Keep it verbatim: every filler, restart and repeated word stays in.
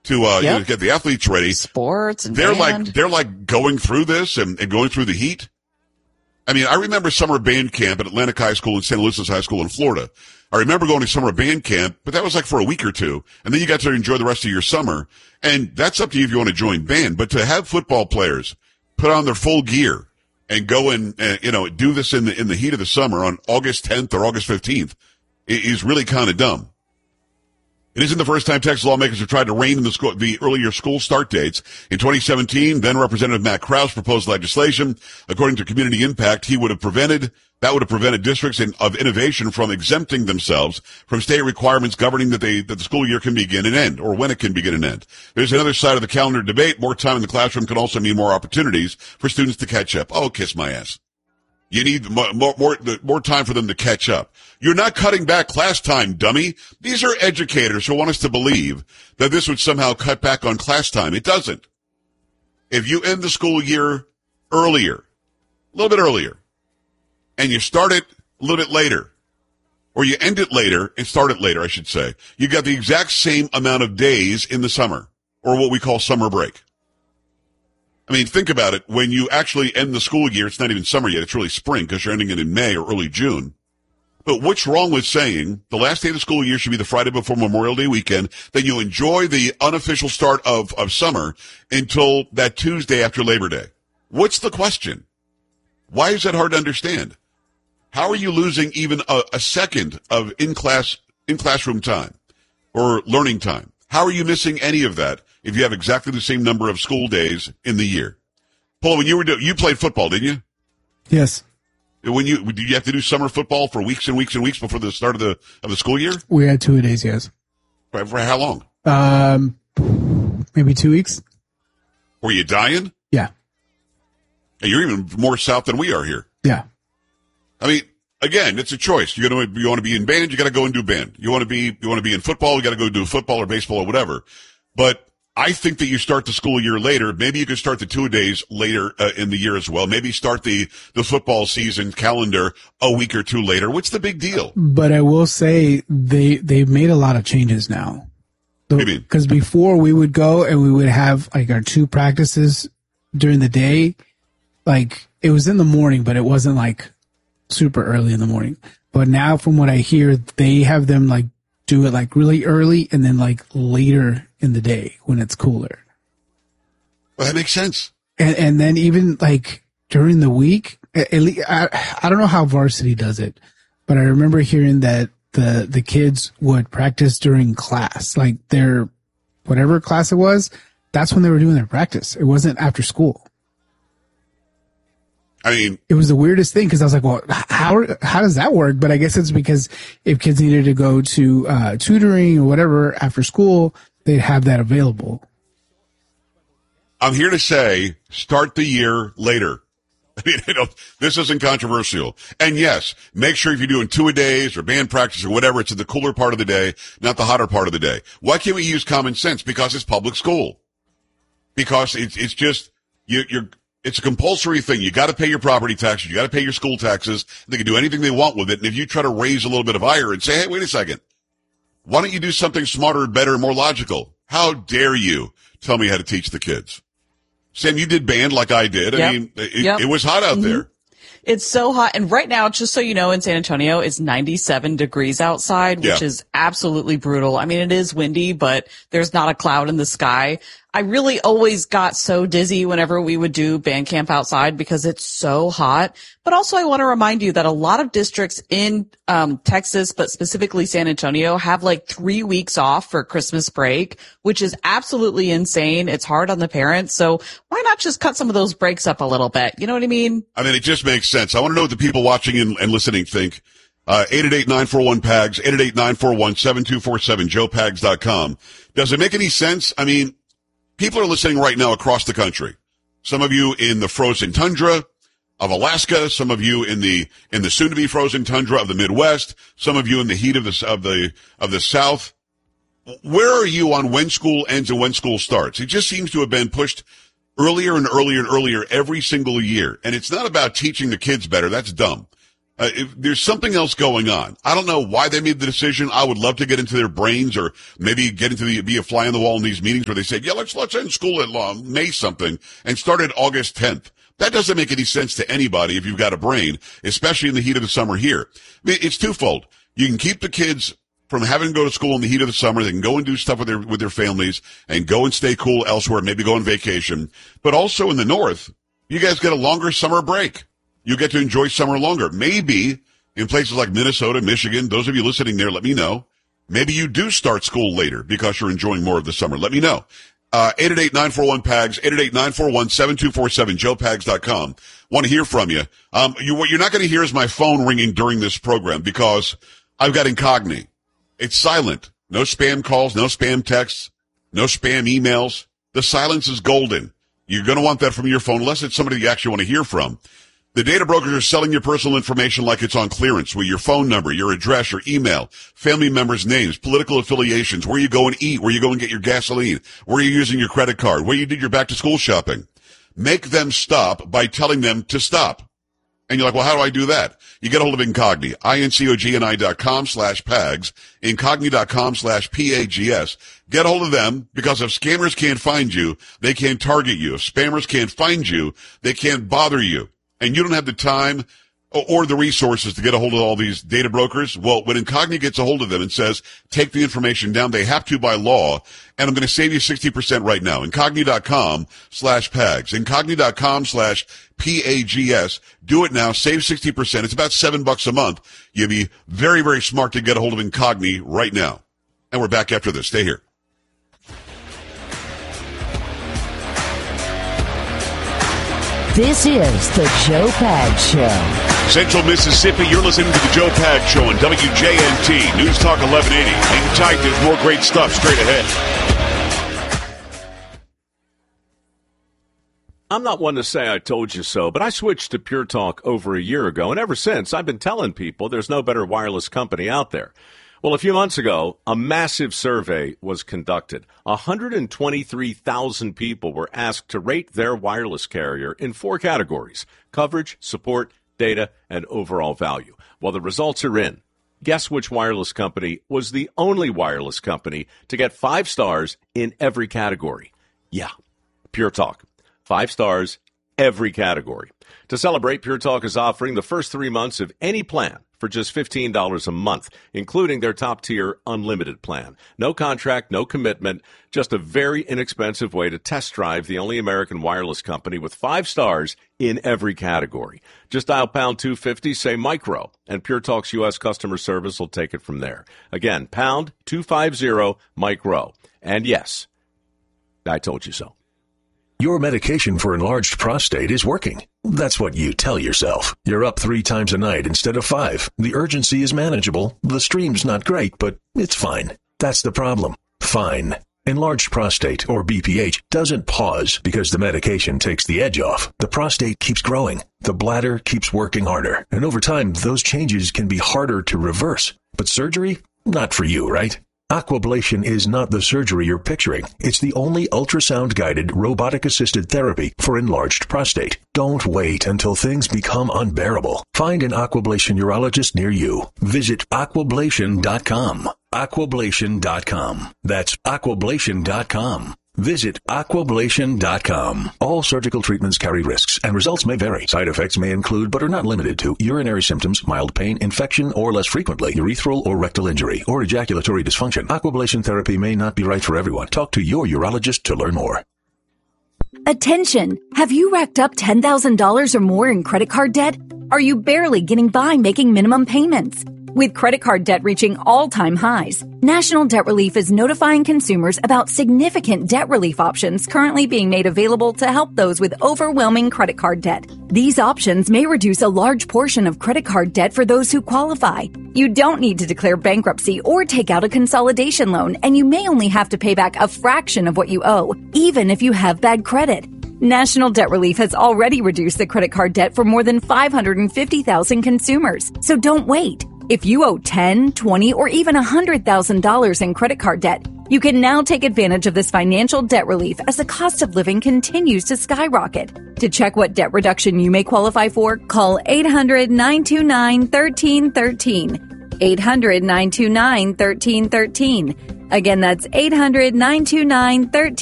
to uh, Yep. you know, get the athletes ready. Sports and they're band. like they're like going through this and, and going through the heat. I mean, I remember summer band camp at Atlantic High School and Saint Lucis High School in Florida. I remember going to summer band camp, but that was like for a week or two, and then you got to enjoy the rest of your summer. And that's up to you if you want to join band. But to have football players put on their full gear and go and uh, you know do this in the in the heat of the summer on August tenth or August fifteenth is really kind of dumb. It isn't the first time Texas lawmakers have tried to rein in the, school, the earlier school start dates. In twenty seventeen, then Representative Matt Krause proposed legislation. According to Community Impact, he would have prevented, that would have prevented districts in, of innovation from exempting themselves from state requirements governing that they, that the school year can begin and end, or when it can begin and end. There's another side of the calendar debate. More time in the classroom can also mean more opportunities for students to catch up. Oh, kiss my ass. You need more, more, more, more time for them to catch up. You're not cutting back class time, dummy. These are educators who want us to believe that this would somehow cut back on class time. It doesn't. If you end the school year earlier, a little bit earlier, and you start it a little bit later, or you end it later and start it later, I should say, you got the exact same amount of days in the summer, or what we call summer break. I mean, think about it. When you actually end the school year, it's not even summer yet. It's really spring because you're ending it in May or early June. But what's wrong with saying the last day of the school year should be the Friday before Memorial Day weekend, then you enjoy the unofficial start of, of summer until that Tuesday after Labor Day? What's the question? Why is that hard to understand? How are you losing even a, a second of in-class, in-classroom time or learning time? How are you missing any of that if you have exactly the same number of school days in the year? Paul, when you were do- you played football, didn't you? Yes. When you did you have to do summer football for weeks and weeks and weeks before the start of the of the school year? We had two days, yes. For, for how long? Um, maybe two weeks. Were you dying? Yeah. Hey, you're even more south than we are here. Yeah. I mean, again, it's a choice. You're gonna you want to be in band, you got to go and do band. You want to be you want to be in football, you got to go do football or baseball or whatever. But I think that you start the school year later. Maybe you could start the two days later uh, in the year as well. Maybe start the, the football season calendar a week or two later. What's the big deal? But I will say they, they've made a lot of changes now. What do you mean? Because before we would go and we would have like our two practices during the day. Like it was in the morning, but it wasn't like super early in the morning. But now from what I hear, they have them like do it like really early and then like later in the day when it's cooler. Well, that makes sense. And, and then even like during the week, at least, I, I don't know how varsity does it, but I remember hearing that the, the kids would practice during class, like their, whatever class it was, that's when they were doing their practice. It wasn't after school. I mean, it was the weirdest thing because I was like, well, how, how does that work? But I guess it's because if kids needed to go to, uh, tutoring or whatever after school, they'd have that available. I'm here to say, start the year later. I mean, you know, this isn't controversial. And yes, make sure if you're doing two-a-days or band practice or whatever, it's in the cooler part of the day, not the hotter part of the day. Why can't we use common sense? Because it's public school. Because it's, it's just, you, you're, it's a compulsory thing. You got to pay your property taxes. You got to pay your school taxes. They can do anything they want with it. And if you try to raise a little bit of ire and say, hey, wait a second, why don't you do something smarter, better, more logical? How dare you tell me how to teach the kids? Sam, you did band like I did. I Yep. mean, it, Yep. it was hot out Mm-hmm. there. It's so hot. And right now, just so you know, in San Antonio, it's ninety-seven degrees outside, which Yeah. is absolutely brutal. I mean, it is windy, but there's not a cloud in the sky. I really always got so dizzy whenever we would do band camp outside because it's so hot. But also I want to remind you that a lot of districts in um Texas, but specifically San Antonio, have like three weeks off for Christmas break, which is absolutely insane. It's hard on the parents. So why not just cut some of those breaks up a little bit? You know what I mean? I mean, it just makes sense. I want to know what the people watching and, and listening think. Uh, eight eight eight, nine four one, P A G S, eight eight eight, nine four one, seven two four seven, joe pags dot com. Does it make any sense? I mean, people are listening right now across the country. Some of you in the frozen tundra of Alaska, some of you in the, in the soon to be frozen tundra of the Midwest, some of you in the heat of the, of the, of the South. Where are you on when school ends and when school starts? It just seems to have been pushed earlier and earlier and earlier every single year. And it's not about teaching the kids better. That's dumb. Uh, if there's something else going on. I don't know why they made the decision. I would love to get into their brains, or maybe get into the, be a fly on the wall in these meetings where they say, yeah, let's, let's end school at uh, May something and start at August tenth. That doesn't make any sense to anybody if you've got a brain, especially in the heat of the summer here. I mean, it's twofold. You can keep the kids from having to go to school in the heat of the summer. They can go and do stuff with their, with their families and go and stay cool elsewhere, maybe go on vacation. But also in the north, you guys get a longer summer break. You get to enjoy summer longer. Maybe in places like Minnesota, Michigan, those of you listening there, let me know. Maybe you do start school later because you're enjoying more of the summer. Let me know. Uh, eight eight eight, nine four one, P A G S, eight eight eight, nine four one, seven two four seven, joe pags dot com. Want to hear from you. Um, you, what you're not going to hear is my phone ringing during this program because I've got Incogni. It's silent. No spam calls, no spam texts, no spam emails. The silence is golden. You're going to want that from your phone unless it's somebody you actually want to hear from. The data brokers are selling your personal information like it's on clearance, with your phone number, your address, your email, family members' names, political affiliations, where you go and eat, where you go and get your gasoline, where you're using your credit card, where you did your back-to-school shopping. Make them stop by telling them to stop. And you're like, well, how do I do that? You get a hold of Incogni, I-N-C-O-G-N-I dot com slash PAGS, Incogni dot com slash P A G S. Get a hold of them, because if scammers can't find you, they can't target you. If spammers can't find you, they can't bother you. And you don't have the time or the resources to get a hold of all these data brokers. Well, when Incogni gets a hold of them and says, take the information down, they have to by law. And I'm going to save you sixty percent right now. Incogni dot com slash PAGS. Incogni dot com slash P A G S. Do it now. Save sixty percent. It's about seven bucks a month. You'd be very, very smart to get a hold of Incogni right now. And we're back after this. Stay here. This is the Joe Pags Show. Central Mississippi, you're listening to the Joe Pags Show on W J N T, News Talk eleven eighty. Hang tight, there's more great stuff straight ahead. I'm not one to say I told you so, but I switched to Pure Talk over a year ago, and ever since, I've been telling people there's no better wireless company out there. Well, a few months ago, a massive survey was conducted. one hundred twenty-three thousand people were asked to rate their wireless carrier in four categories: coverage, support, data, and overall value. Well, the results are in. Guess which wireless company was the only wireless company to get five stars in every category? Yeah, Pure Talk. Five stars, every category. To celebrate, Pure Talk is offering the first three months of any plan for just fifteen dollars a month, including their top-tier unlimited plan. No contract, no commitment, just a very inexpensive way to test drive the only American wireless company with five stars in every category. Just dial pound two fifty, say micro, and Pure Talk's U S customer service will take it from there. Again, pound two fifty, micro. And yes, I told you so. Your medication for enlarged prostate is working. That's what you tell yourself. You're up three times a night instead of five. The urgency is manageable. The stream's not great, but it's fine. That's the problem. Fine. Enlarged prostate, or B P H, doesn't pause because the medication takes the edge off. The prostate keeps growing. The bladder keeps working harder. And over time, those changes can be harder to reverse. But surgery? Not for you, right? Aquablation is not the surgery you're picturing. It's the only ultrasound-guided, robotic-assisted therapy for enlarged prostate. Don't wait until things become unbearable. Find an Aquablation urologist near you. Visit aquablation dot com. aquablation dot com. That's aquablation dot com. Visit aquablation dot com. All surgical treatments carry risks, and results may vary. Side effects may include, but are not limited to, urinary symptoms, mild pain, infection, or less frequently, urethral or rectal injury, or ejaculatory dysfunction. Aquablation therapy may not be right for everyone. Talk to your urologist to learn more. Attention! Have you racked up ten thousand dollars or more in credit card debt? Are you barely getting by making minimum payments? With credit card debt reaching all-time highs, National Debt Relief is notifying consumers about significant debt relief options currently being made available to help those with overwhelming credit card debt. These options may reduce a large portion of credit card debt for those who qualify. You don't need to declare bankruptcy or take out a consolidation loan, and you may only have to pay back a fraction of what you owe, even if you have bad credit. National Debt Relief has already reduced the credit card debt for more than five hundred fifty thousand consumers, so don't wait. If you owe ten thousand dollars, twenty thousand dollars, or even one hundred thousand dollars in credit card debt, You can now take advantage of this financial debt relief as the cost of living continues to skyrocket. To check what debt reduction you may qualify for, call eight hundred, nine two nine, one three one three. eight hundred, nine two nine, one three one three. Again, that's eight hundred, nine two nine, one three one three.